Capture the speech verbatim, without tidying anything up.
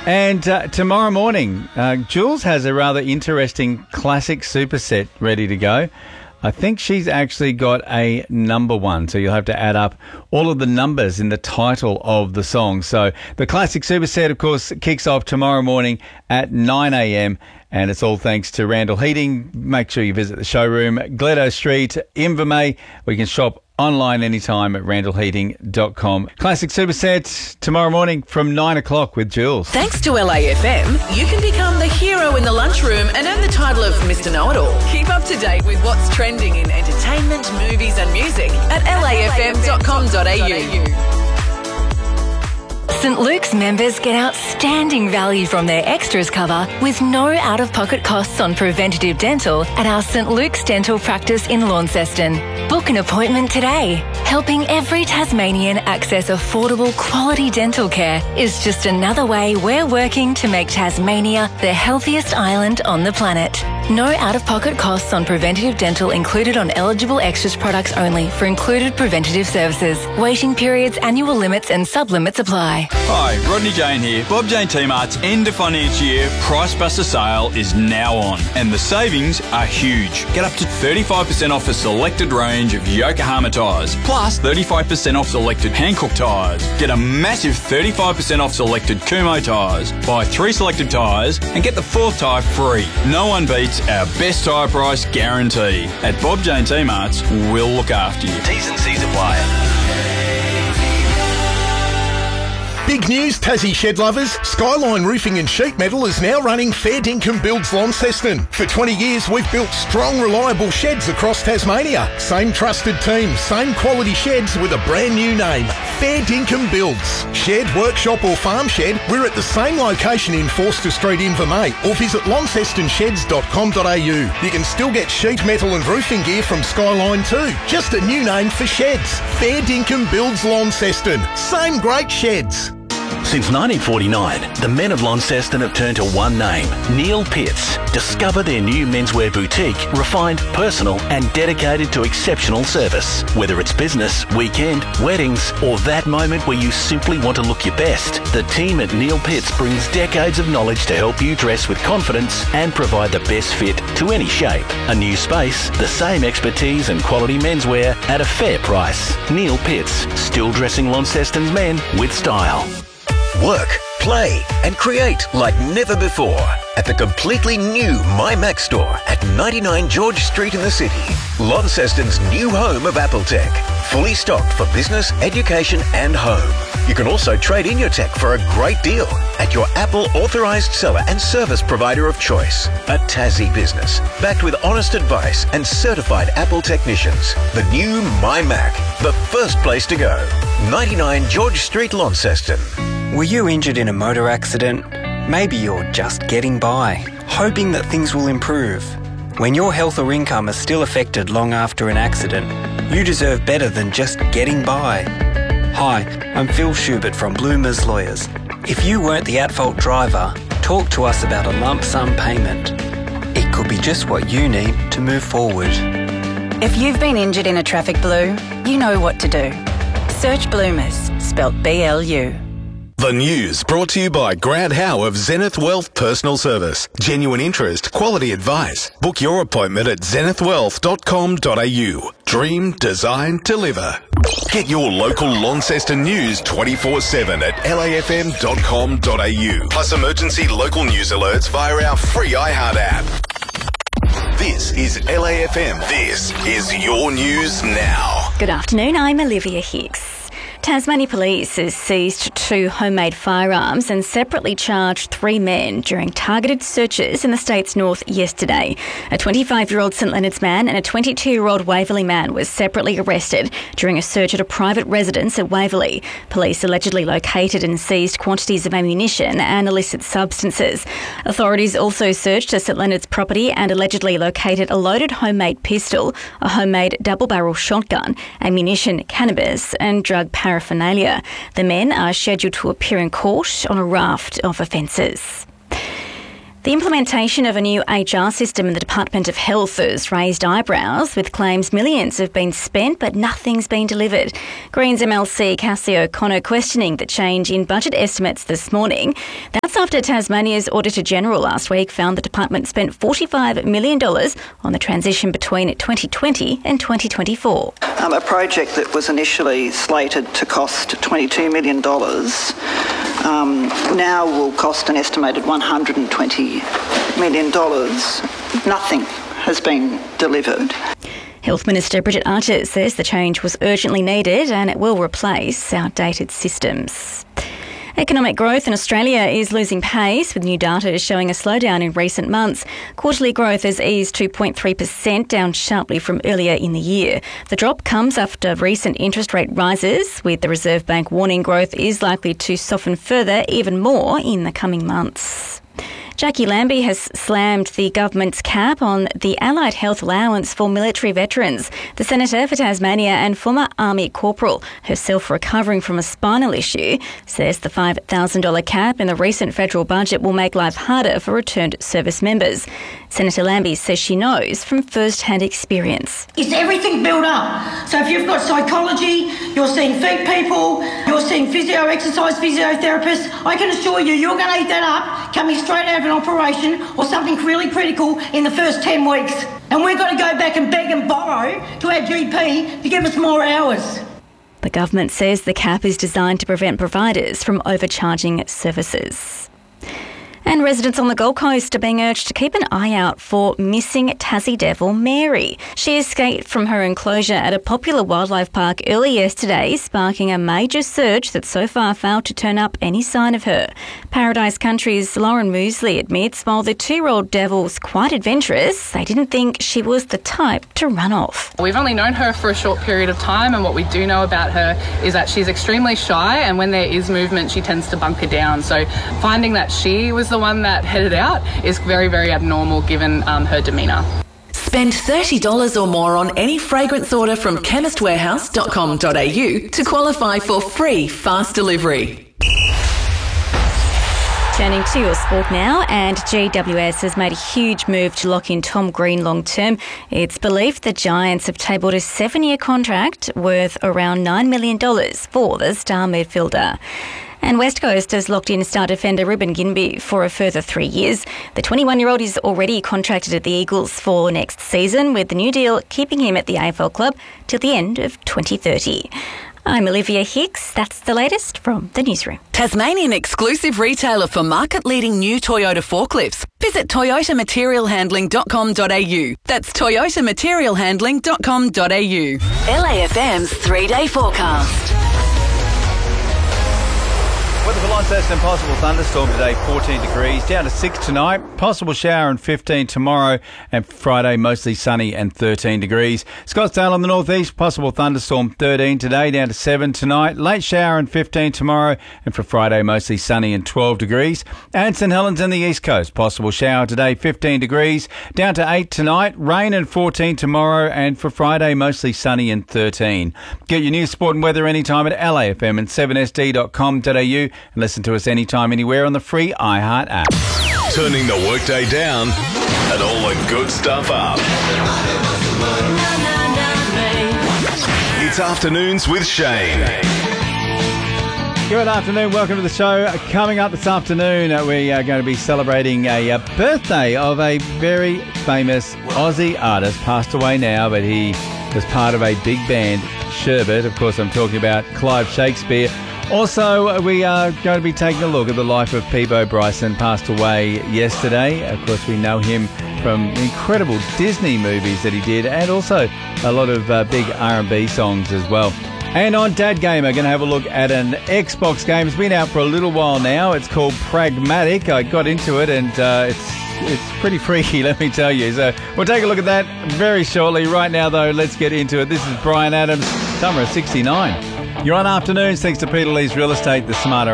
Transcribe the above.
And uh, tomorrow morning, uh, Jules has a rather interesting classic superset ready to go. I think she's actually got a number one, so you'll have to add up all of the numbers in the title of the song. So the classic superset, of course, kicks off tomorrow morning at nine a.m. and it's all thanks to Randall Heating. Make sure you visit the showroom, Gledo Street, Invermay. We can shop online anytime at randall heating dot com. Classic Superset tomorrow morning from nine o'clock with Jules. Thanks to L A F M, you can become the hero in the lunchroom and earn the title of Mister Know-It-All. Keep up to date with what's trending in entertainment, movies and music at l a f m dot com dot a u. St Luke's members get outstanding value from their extras cover with no out-of-pocket costs on preventative dental at our St Luke's Dental Practice in Launceston. Book an appointment today. Helping every Tasmanian access affordable quality dental care is just another way we're working to make Tasmania the healthiest island on the planet. No out-of-pocket costs on preventative dental included on eligible extras products only for included preventative services. Waiting periods, annual limits and sub-limits apply. Hi, Rodney Jane here. Bob Jane T-Mart's end of financial year Price Buster sale is now on and the savings are huge. Get up to thirty-five percent off a selected range of Yokohama tyres, plus thirty-five percent off selected Hankook tyres. Get a massive thirty-five percent off selected Kumho tyres. Buy three selected tyres and get the fourth tyre free. No one beats our best tyre price guarantee. At Bob Jane T-Mart's, we'll look after you. T's and C's apply. Big news, Tassie shed lovers. Skyline Roofing and Sheet Metal is now running Fair Dinkum Builds Launceston. For twenty years, we've built strong, reliable sheds across Tasmania. Same trusted team, same quality sheds with a brand new name. Fair Dinkum Builds. Shed, workshop or farm shed, we're at the same location in Forster Street, Invermay, or visit launceston sheds dot com dot a u. You can still get sheet metal and roofing gear from Skyline too. Just a new name for sheds. Fair Dinkum Builds Launceston. Same great sheds. Since nineteen forty-nine, the men of Launceston have turned to one name, Neil Pitts. Discover their new menswear boutique, refined, personal and dedicated to exceptional service. Whether it's business, weekend, weddings or that moment where you simply want to look your best, the team at Neil Pitts brings decades of knowledge to help you dress with confidence and provide the best fit to any shape. A new space, the same expertise and quality menswear at a fair price. Neil Pitts, still dressing Launceston's men with style. Work, play and create like never before at the completely new MyMac store at ninety-nine George Street in the city. Launceston's new home of Apple Tech. Fully stocked for business, education and home. You can also trade in your tech for a great deal at your Apple authorised seller and service provider of choice. A Tassie business, backed with honest advice and certified Apple technicians. The new MyMac, the first place to go. ninety-nine George Street, Launceston. Were you injured in a motor accident? Maybe you're just getting by, hoping that things will improve. When your health or income is still affected long after an accident, you deserve better than just getting by. Hi, I'm Phil Schubert from Bloomers Lawyers. If you weren't the at-fault driver, talk to us about a lump sum payment. It could be just what you need to move forward. If you've been injured in a traffic blue, you know what to do. Search Bloomers, spelt B L U. The news brought to you by Grant Howe of Zenith Wealth Personal Service. Genuine interest, quality advice. Book your appointment at zenith wealth dot com dot a u. Dream, design, deliver. Get your local Launceston news twenty-four seven at l a f m dot com dot a u. Plus emergency local news alerts via our free iHeart app. This is L A F M. This is your news now. Good afternoon, I'm Olivia Hicks. Tasmania Police has seized two homemade firearms and separately charged three men during targeted searches in the state's north yesterday. A twenty-five-year-old St Leonard's man and a twenty-two-year-old Waverley man were separately arrested during a search at a private residence at Waverley. Police allegedly located and seized quantities of ammunition and illicit substances. Authorities also searched a St Leonard's property and allegedly located a loaded homemade pistol, a homemade double-barrel shotgun, ammunition, cannabis and drug paraphernalia. paraphernalia. The men are scheduled to appear in court on a raft of offences. The implementation of a new H R system in the Department of Health has raised eyebrows, with claims millions have been spent but nothing's been delivered. Greens M L C Cassie O'Connor questioning the change in budget estimates this morning. That's after Tasmania's Auditor-General last week found the department spent forty-five million dollars on the transition between twenty twenty and twenty twenty-four. Um, a project that was initially slated to cost twenty-two million dollars um, now will cost an estimated one hundred twenty million dollars. Nothing has been delivered. Health Minister Bridget Archer says the change was urgently needed and it will replace outdated systems. Economic growth in Australia is losing pace, with new data showing a slowdown in recent months. Quarterly growth has eased two point three percent, down sharply from earlier in the year. The drop comes after recent interest rate rises, with the Reserve Bank warning growth is likely to soften further even more in the coming months. Jackie Lambie has slammed the government's cap on the Allied Health Allowance for military veterans. The Senator for Tasmania and former Army corporal, herself recovering from a spinal issue, says the five thousand dollars cap in the recent federal budget will make life harder for returned service members. Senator Lambie says she knows from first-hand experience. It's everything built up. So if you've got psychology, you're seeing feet people, you're seeing physio, exercise physiotherapists, I can assure you, you're going to eat that up coming straight out of an operation or something really critical in the first ten weeks. And we've got to go back and beg and borrow to our G P to give us more hours. The government says the cap is designed to prevent providers from overcharging services. And residents on the Gold Coast are being urged to keep an eye out for missing Tassie devil Mary. She escaped from her enclosure at a popular wildlife park early yesterday, sparking a major search that so far failed to turn up any sign of her. Paradise Country's Lauren Moosley admits while the two-year-old devil's quite adventurous, they didn't think she was the type to run off. We've only known her for a short period of time, and what we do know about her is that she's extremely shy, and when there is movement, she tends to bunker down. So finding that she was the one that headed out is very, very abnormal given um, her demeanour. Spend thirty dollars or more on any fragrance order from chemist warehouse dot com dot a u to qualify for free fast delivery. Turning to your sport now, and G W S has made a huge move to lock in Tom Green long term. It's believed the Giants have tabled a seven-year contract worth around nine million dollars for the star midfielder. And West Coast has locked in star defender Ruben Ginby for a further three years. The twenty-one-year-old is already contracted at the Eagles for next season, with the new deal keeping him at the A F L club till the end of twenty thirty. I'm Olivia Hicks. That's the latest from the newsroom. Tasmanian exclusive retailer for market-leading new Toyota forklifts. Visit toyota material handling dot com dot a u. That's toyota material handling dot com dot a u. L A F M's three-day forecast. Weather for Launceston, possible thunderstorm today, fourteen degrees, down to six tonight, possible shower and fifteen tomorrow, and Friday mostly sunny and thirteen degrees. Scottsdale on the northeast, possible thunderstorm, thirteen today, down to seven tonight, late shower and fifteen tomorrow, and for Friday mostly sunny and twelve degrees. And St Helens on the east coast, possible shower today, fifteen degrees, down to eight tonight, rain and fourteen tomorrow, and for Friday mostly sunny and thirteen. Get your news, sport and weather anytime at L A F M and seven S D dot com dot a u. And listen to us anytime, anywhere on the free iHeart app. Turning the workday down and all the good stuff up. It's Afternoons with Shane. Good afternoon, welcome to the show. Coming up this afternoon, uh, we are going to be celebrating a uh, birthday of a very famous Aussie artist. Passed away now, but he was part of a big band, Sherbet. Of course, I'm talking about Clive Shakespeare. Also, we are going to be taking a look at the life of Peabo Bryson, passed away yesterday. Of course, we know him from incredible Disney movies that he did, and also a lot of uh, big R and B songs as well. And on Dad Gamer, going to have a look at an Xbox game. It's been out for a little while now. It's called Pragmatic. I got into it, and uh, it's it's pretty freaky, let me tell you. So we'll take a look at that very shortly. Right now, though, let's get into it. This is Brian Adams, summer of sixty-nine. You're on Afternoons, thanks to Peter Lee's Real Estate, the smarter